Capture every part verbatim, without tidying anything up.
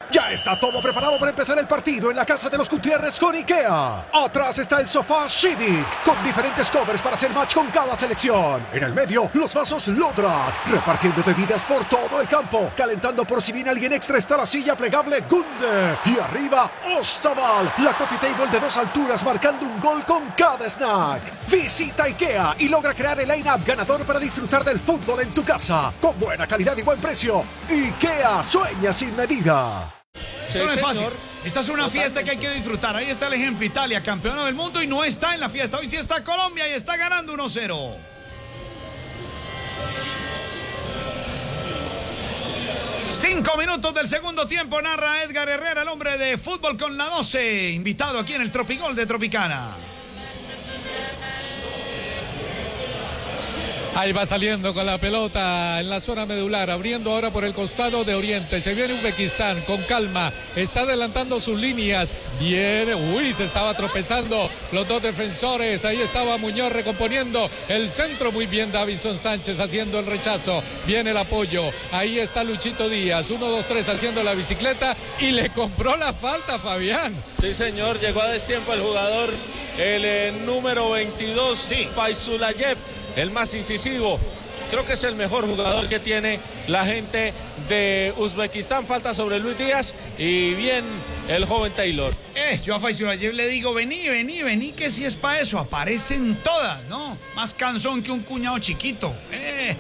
Ya está todo preparado para empezar el partido en la casa de los Gutiérrez con IKEA. Atrás está el sofá Civic, con diferentes covers para hacer match con cada selección. En el medio, los vasos Lodrat, repartiendo bebidas por todo el campo. Calentando por si viene alguien extra está la silla plegable Gunde. Y arriba, Ostaval, la coffee table de dos alturas marcando un gol con cada snack. Visita IKEA y logra crear el line-up ganador para disfrutar del fútbol en tu casa. Con buena calidad y buen precio. IKEA, sueña sin medida. Sí, Esto no es fácil. Esta es una Totalmente. fiesta que hay que disfrutar. Ahí está el ejemplo. Italia, campeona del mundo y no está en la fiesta. Hoy sí está Colombia y está ganando uno cero. Cinco minutos del segundo tiempo. Narra Edgar Herrera, el hombre de fútbol con la doce. Invitado aquí en el Tropigol de Tropicana. Ahí va saliendo con la pelota en la zona medular, abriendo ahora por el costado de Oriente. Se viene Uzbekistán con calma, está adelantando sus líneas. Viene, uy, se estaba tropezando los dos defensores. Ahí estaba Muñoz recomponiendo el centro. Muy bien Davison Sánchez haciendo el rechazo. Viene el apoyo. Ahí está Luchito Díaz. uno, dos, tres haciendo la bicicleta y le compró la falta, Fabián. Sí, señor, llegó a destiempo el jugador, el eh, número veintidós, sí. Faizulayev. El más incisivo, creo que es el mejor jugador que tiene la gente de Uzbekistán. Falta sobre Luis Díaz y bien el joven Taylor. Eh, yo a Faizulayev le digo, vení, vení, vení, que si es para eso, aparecen todas, ¿no? Más cansón que un cuñado chiquito. Eh.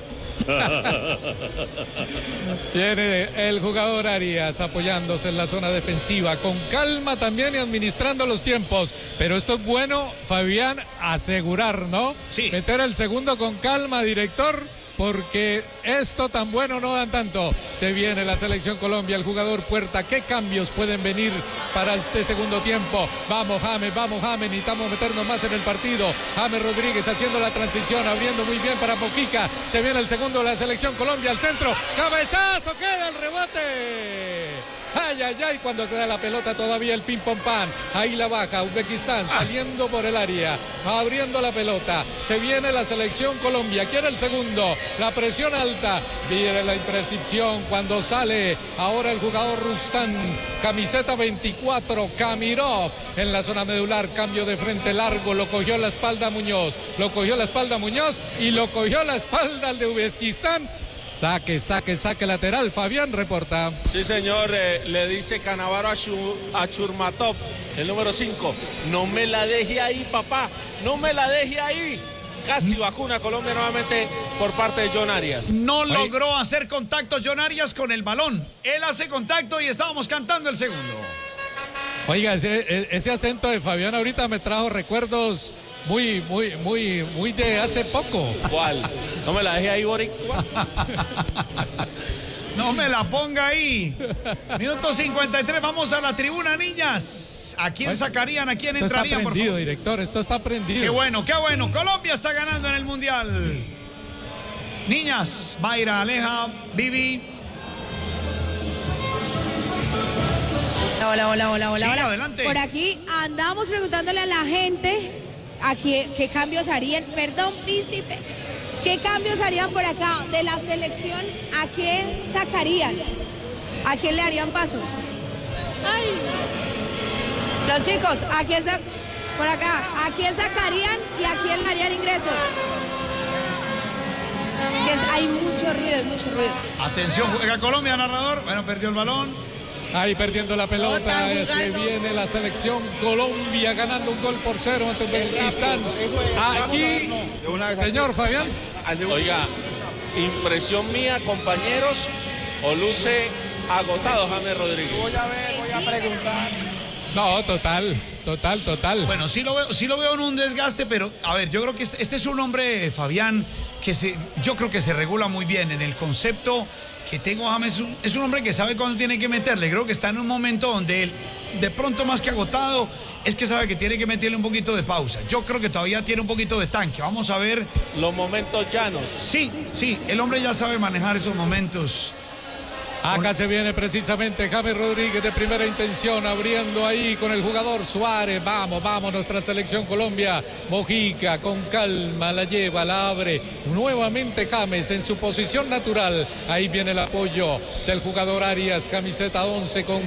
Viene el jugador Arias apoyándose en la zona defensiva con calma también y administrando los tiempos, pero esto es bueno, Fabián, asegurar, ¿no? Sí. Meter el segundo con calma, director, porque esto tan bueno no dan tanto. Se viene la selección Colombia, el jugador Puerta. ¿Qué cambios pueden venir para este segundo tiempo? Vamos, James, vamos, James, necesitamos meternos más en el partido. James Rodríguez haciendo la transición, abriendo muy bien para Mojica. Se viene el segundo de la selección Colombia al centro. ¡Cabezazo! ¡Queda el rebote! Ay, ay, ay, cuando queda la pelota todavía el ping pong pan. Ahí la baja Uzbekistán saliendo por el área, abriendo la pelota. Se viene la selección Colombia. Quiere el segundo. La presión alta. Viene la imprecisión cuando sale ahora el jugador Rustán. Camiseta veinticuatro, Kamirov. En la zona medular, cambio de frente largo. Lo cogió la espalda Muñoz. Lo cogió la espalda Muñoz y lo cogió la espalda el de Uzbekistán. Saque, saque, saque lateral. Fabián reporta. Sí, señor, eh, le dice Canavaro a, Shur, a Churmatov, el número cinco. No me la deje ahí, papá. No me la deje ahí. Casi vacuna Colombia nuevamente por parte de John Arias. No logró hacer contacto John Arias con el balón. Él hace contacto y estábamos cantando el segundo. Oiga, ese, ese acento de Fabián ahorita me trajo recuerdos muy, muy, muy, muy de hace poco. ¿Cuál? No me la deje ahí, Boricua. No me la ponga ahí. Minuto cincuenta y tres, vamos a la tribuna, niñas. ¿A quién sacarían? ¿A quién esto entrarían, está por favor? Director, esto está prendido. Qué bueno, qué bueno. Colombia está ganando en el Mundial. Niñas, Mayra, Aleja, Vivi. Hola, hola, hola, hola. Sí, hola. Adelante. Por aquí andamos preguntándole a la gente a qué, qué cambios harían. Perdón, príncipe. ¿Qué cambios harían por acá de la selección? ¿A quién sacarían? ¿A quién le harían paso? Ay. Los chicos, ¿a quién sa- por acá? ¿A quién sacarían y a quién le harían ingreso? Es que es- hay mucho ruido, hay mucho ruido. Atención, juega Colombia, narrador. Bueno, perdió el balón. Ahí perdiendo la pelota, se viene la selección Colombia ganando un gol por cero ante Uzbekistán. Aquí, señor Fabián. Oiga, impresión mía, compañeros, o luce agotado James Rodríguez. Voy a ver, voy a preguntar. No, total, total, total. Bueno, sí lo veo, sí lo veo en un desgaste, pero a ver, yo creo que este, este es un hombre, Fabián, que se, yo creo que se regula muy bien en el concepto que tengo. James es un, es un hombre que sabe cuándo tiene que meterle. Creo que está en un momento donde él, de pronto más que agotado, es que sabe que tiene que meterle un poquito de pausa. Yo creo que todavía tiene un poquito de tanque. Vamos a ver. Los momentos llanos. Sí, sí, el hombre ya sabe manejar esos momentos. Acá se viene precisamente James Rodríguez de primera intención, abriendo ahí con el jugador Suárez. Vamos, vamos, nuestra selección Colombia. Mojica con calma la lleva, la abre. Nuevamente James en su posición natural. Ahí viene el apoyo del jugador Arias, camiseta once con